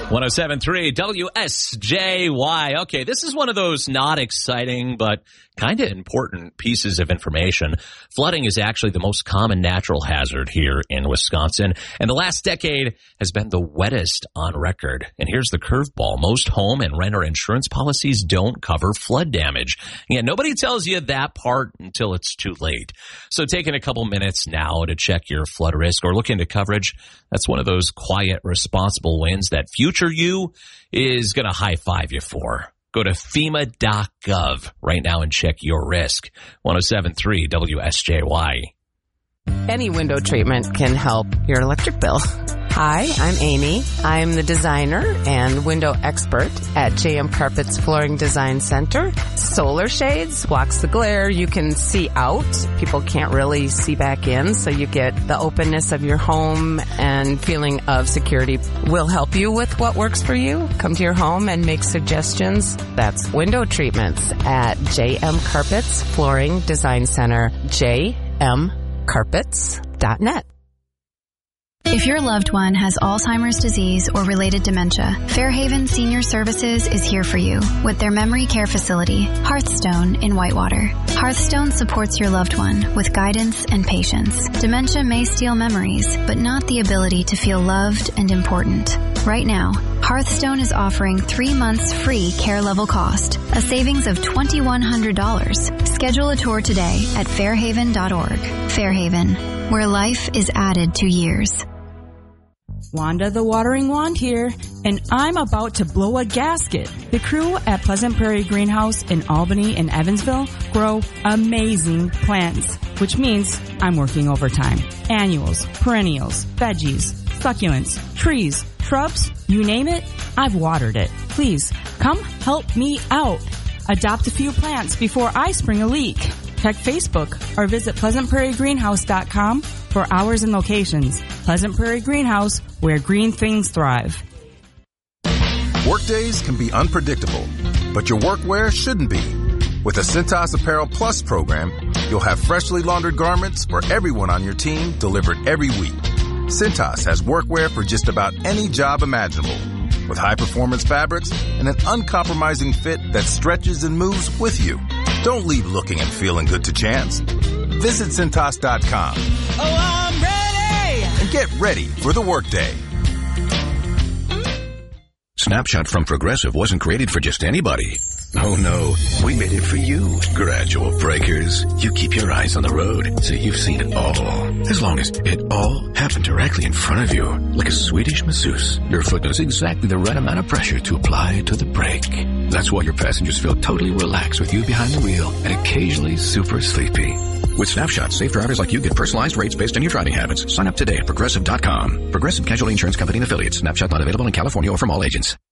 107.3 WSJY. Okay, this is one of those not exciting but kind of important pieces of information. Flooding is actually the most common natural hazard here in Wisconsin, and the last decade has been the wettest on record. And here's the curveball. Most home and renter insurance policies don't cover flood damage. Yeah, nobody tells you that part until it's too late. So taking a couple minutes now to check your flood risk or look into coverage, that's one of those quiet, responsible wins that future you is going to high-five you for. Go to FEMA.gov right now and check your risk. 107.3 WSJY. Any window treatment can help your electric bill. Hi, I'm Amy. I'm the designer and window expert at JM Carpets Flooring Design Center. Solar shades blocks the glare. You can see out. People can't really see back in, so you get the openness of your home and feeling of security. We'll help you with what works for you. Come to your home and make suggestions. That's window treatments at JM Carpets Flooring Design Center. jmcarpets.net. If your loved one has Alzheimer's disease or related dementia, Fairhaven Senior Services is here for you with their memory care facility, Hearthstone in Whitewater. Hearthstone supports your loved one with guidance and patience. Dementia may steal memories, but not the ability to feel loved and important. Right now, Hearthstone is offering 3 months free care level cost, a savings of $2,100. Schedule a tour today at fairhaven.org. Fairhaven, where life is added to years. Wanda the Watering Wand here, and I'm about to blow a gasket. The crew at Pleasant Prairie Greenhouse in Albany and Evansville grow amazing plants, which means I'm working overtime. Annuals, perennials, veggies, succulents, trees, shrubs, you name it, I've watered it. Please, come help me out. Adopt a few plants before I spring a leak. Check Facebook or visit PleasantPrairieGreenhouse.com for hours and locations. Pleasant Prairie Greenhouse, where green things thrive. Workdays can be unpredictable, but your workwear shouldn't be. With the Cintas Apparel Plus program, you'll have freshly laundered garments for everyone on your team delivered every week. Cintas has workwear for just about any job imaginable, with high-performance fabrics and an uncompromising fit that stretches and moves with you. Don't leave looking and feeling good to chance. Visit Cintas.com. Oh, I'm ready! And get ready for the workday. Snapshot from Progressive wasn't created for just anybody. Oh no, we made it for you. Gradual breakers. You keep your eyes on the road, so you've seen it all. As long as it all happened directly in front of you, like a Swedish masseuse, your foot knows exactly the right amount of pressure to apply to the brake. That's why your passengers feel totally relaxed with you behind the wheel and occasionally super sleepy. With Snapshot, safe drivers like you get personalized rates based on your driving habits. Sign up today at Progressive.com. Progressive Casualty Insurance Company and Affiliates. Snapshot not available in California or from all agents.